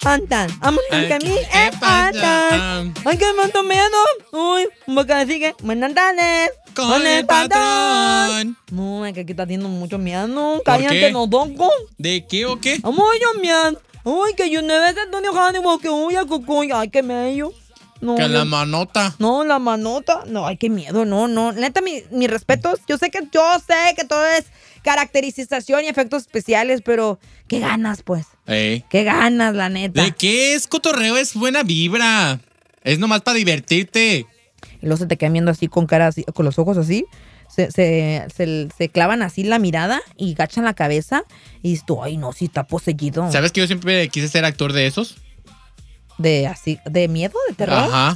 espantan. Vámonos que a mí espantan. Ay, que me ando miedo. Uy, porque sigue. Buenas tardes. Con el patrón. No, es que aquí está haciendo mucho miedo. Cállate, no toco. ¿De qué o qué? Vamos yo miedo. Ay, que yo no veo a Antonio Hannibal, que voy a cucuy. Ay, qué medio. No, que la manota. No, la manota. No, ay, qué miedo. No. Neta, mis respetos. Yo sé que todo es caracterización y efectos especiales, pero qué ganas, pues. Qué ganas, la neta. ¿De qué es cotorreo? Es buena vibra. Es nomás para divertirte. Y luego se te quedan viendo así con cara así, con los ojos así. Se clavan así la mirada y gachan la cabeza. Y dices tú, ay, no, sí está poseído. ¿Sabes que yo siempre quise ser actor de esos? ¿De miedo? ¿De terror? Ajá.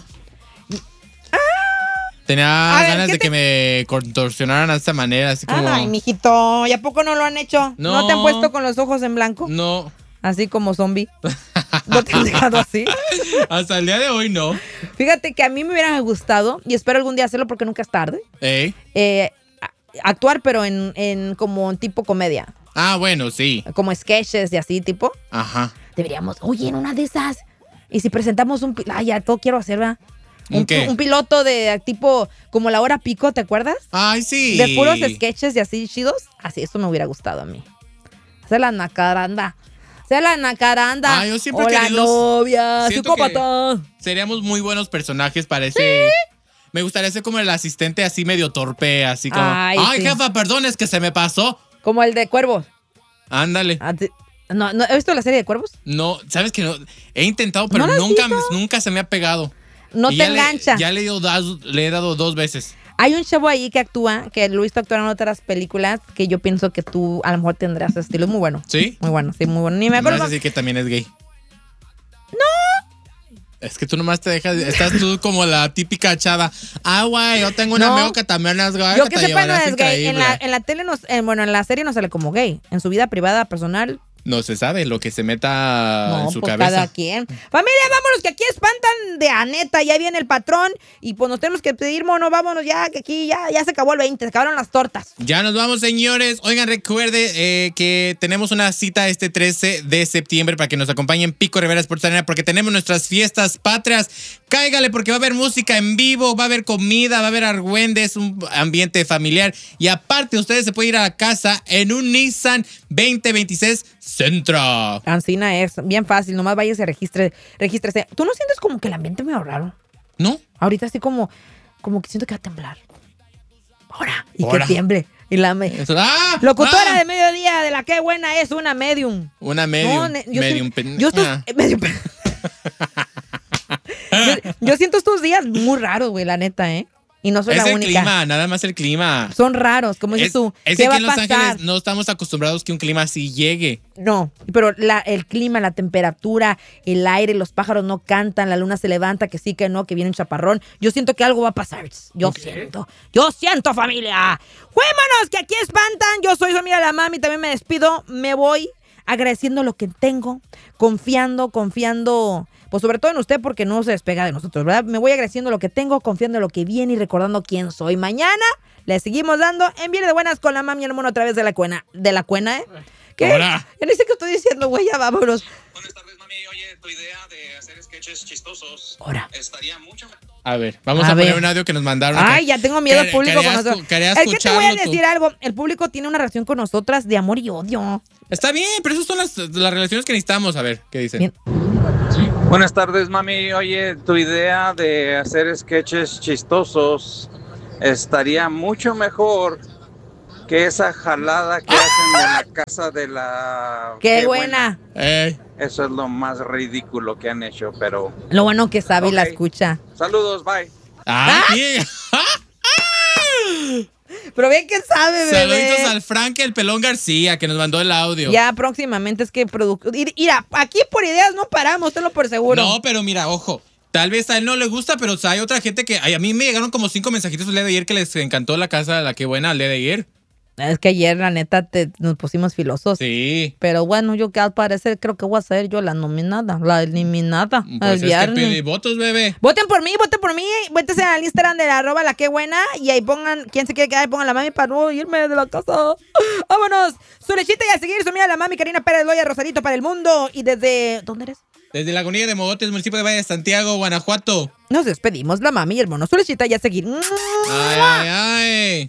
Tenía ganas de que me contorsionaran de esta manera, así como... Ay, mijito, ¿y a poco no lo han hecho? ¿No te han puesto con los ojos en blanco? No. Así como zombie. ¿No te han dejado así? Hasta el día de hoy, no. Fíjate que a mí me hubiera gustado, y espero algún día hacerlo porque nunca es tarde, actuar, pero en como en tipo comedia. Ah, bueno, sí. Como sketches y así, tipo. Ajá. Deberíamos, oye, en una de esas. Y si presentamos ya todo quiero hacer, ¿verdad? ¿Qué? Un piloto de tipo como La Hora Pico, ¿te acuerdas? Ay, sí. De puros sketches y así chidos. Así, eso me hubiera gustado a mí. Hacer la nacaranda. Ah, yo siempre o la novia, psicópata. Seríamos muy buenos personajes para ese... ¿Sí? Me gustaría ser como el asistente así medio torpe, así como... Ay, sí. Jefa, perdón, es que se me pasó. Como el de Cuervos. Ándale. No, ¿he visto la serie de Cuervos? No, ¿sabes que no? He intentado, pero nunca se me ha pegado. No te engancha. Ya le he dado 2 veces. Hay un chavo ahí que actúa, que lo he visto actuar en otras películas, que yo pienso que tú a lo mejor tendrás ese estilo. Es muy bueno. ¿Sí? Muy bueno, sí, muy bueno. Ni me acuerdo. ¿No vas a decir que también es gay? No. Es que tú nomás te dejas... Estás tú como la típica chava. Güey, yo tengo un amigo que también es gay. Yo que sepa no es gay. En la tele, en la serie no sale como gay. En su vida privada, personal... No se sabe lo que se meta en su pues cabeza. Cada quien. Familia, vámonos, que aquí espantan de Aneta. Ya viene el patrón. Y pues nos tenemos que pedir, mono. Vámonos ya, que aquí ya se acabó el 20. Se acabaron las tortas. Ya nos vamos, señores. Oigan, recuerde que tenemos una cita este 13 de septiembre para que nos acompañen Pico Rivera Sports Arena, porque tenemos nuestras fiestas patrias. Cáigale, porque va a haber música en vivo, va a haber comida, va a haber argüendes, un ambiente familiar. Y aparte, ustedes se pueden ir a la casa en un Nissan 2026 Sentra. Ancina es bien fácil, nomás vayas y regístrese. ¿Tú no sientes como que el ambiente medio raro? ¿No? Ahorita así como que siento que va a temblar. Ahora. Y que tiemble. Y locutora de mediodía de la que buena es una medium. Una medium. Yo siento estos días muy raros, güey, la neta, ¿eh? Y no soy la única. Es el clima, nada más el clima. Son raros, como dices tú. Es que aquí en Los Ángeles no estamos acostumbrados que un clima así llegue. No, pero el clima, la temperatura, el aire, los pájaros no cantan, la luna se levanta, que sí, que no, que viene un chaparrón. Yo siento que algo va a pasar. Yo siento, familia. ¡Juémonos, que aquí espantan! Yo soy su amiga la mami, también me despido. Me voy agradeciendo lo que tengo, confiando, pues sobre todo en usted, porque no se despega de nosotros, ¿verdad? Me voy agradeciendo lo que tengo, confiando en lo que viene y recordando quién soy. Mañana le seguimos dando en Viene de Buenas con la mami y el mono a través de la cuena. ¿De la cuena, eh? ¿Qué? Hola. Ya no sé qué estoy diciendo, güey, ya vámonos. Buenas tardes, mami. Oye, tu idea de hacer sketches chistosos estaría mucho... A ver, vamos a poner un audio que nos mandaron acá. Ay, ya tengo miedo al público con nosotros. Es que te voy a decir algo. El público tiene una relación con nosotras de amor y odio. Está bien, pero esas son las relaciones que necesitamos. A ver, ¿qué dicen? Bien. Buenas tardes, mami. Oye, tu idea de hacer sketches chistosos estaría mucho mejor que esa jalada que hacen en la casa de la... ¡Qué buena! Eso es lo más ridículo que han hecho, pero... Lo bueno que sabe y la escucha. Saludos, bye. Pero bien que sabe, bebé. Saluditos al Frank, el Pelón García, que nos mandó el audio. Ya próximamente es que... Mira, aquí por ideas no paramos, tenlo por seguro. No, pero mira, ojo. Tal vez a él no le gusta, pero hay otra gente que... a mí me llegaron como 5 mensajitos el día de ayer que les encantó la casa de la que buena el día de ayer. Es que ayer, la neta, nos pusimos filosos. Sí. Pero bueno, yo que al parecer creo que voy a ser yo la nominada, la eliminada. Pues es que pide votos, bebé. Voten por mí. Véntense al Instagram de la @laquebuena y ahí pongan, quién se quiere quedar, pongan la mami para no irme de la casa. ¡Vámonos! Su lechita y a seguir, su amiga la mami Karina Pérez Loya, Rosarito para el mundo. Y desde... ¿Dónde eres? Desde Lagunilla de Mogotes, municipio de Valle de Santiago, Guanajuato. Nos despedimos, la mami y el mono Solicita ya seguir. Ay, ay, ay.